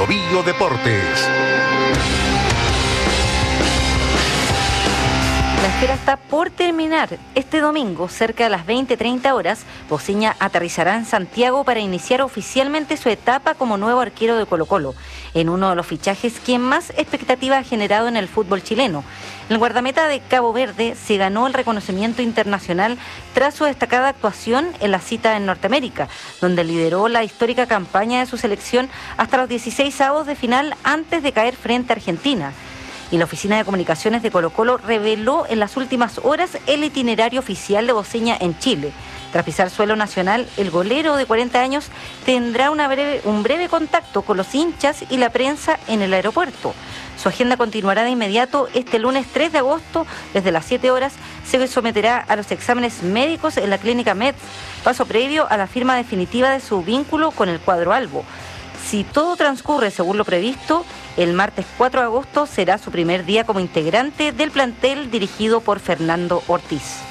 Bio Deportes. La espera está por terminar. Este domingo, cerca de las 20:30 horas, Bociña aterrizará en Santiago para iniciar oficialmente su etapa como nuevo arquero de Colo-Colo, en uno de los fichajes que más expectativa ha generado en el fútbol chileno. El guardameta de Cabo Verde se ganó el reconocimiento internacional tras su destacada actuación en la cita en Norteamérica, donde lideró la histórica campaña de su selección hasta los 16avos de final antes de caer frente a Argentina. Y la Oficina de Comunicaciones de Colo-Colo reveló en las últimas horas el itinerario oficial de Bociña en Chile. Tras pisar suelo nacional, el golero de 40 años tendrá un breve contacto con los hinchas y la prensa en el aeropuerto. Su agenda continuará de inmediato este lunes 3 de agosto, desde las 7 horas, se someterá a los exámenes médicos en la clínica Metz, paso previo a la firma definitiva de su vínculo con el cuadro albo. Si todo transcurre según lo previsto, el martes 4 de agosto será su primer día como integrante del plantel dirigido por Fernando Ortiz.